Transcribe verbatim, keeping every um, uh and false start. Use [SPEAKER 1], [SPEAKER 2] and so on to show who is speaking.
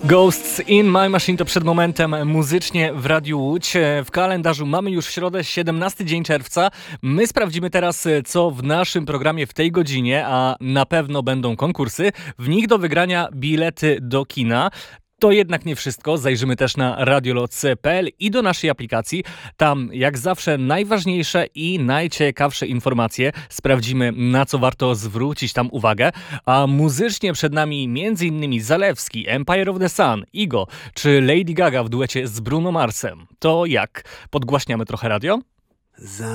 [SPEAKER 1] Ghosts in My Machine to przed momentem muzycznie w Radiu Łódź. W kalendarzu mamy już środę, siedemnasty dzień czerwca. My sprawdzimy teraz, co w naszym programie w tej godzinie, a na pewno będą konkursy. W nich do wygrania bilety do kina. To jednak nie wszystko. Zajrzymy też na radioloc kropka pe el i do naszej aplikacji. Tam jak zawsze najważniejsze i najciekawsze informacje. Sprawdzimy, na co warto zwrócić tam uwagę. A muzycznie przed nami między innymi Zalewski, Empire of the Sun, Igo czy Lady Gaga w duecie z Bruno Marsem. To jak? Podgłaśniamy trochę radio?
[SPEAKER 2] Za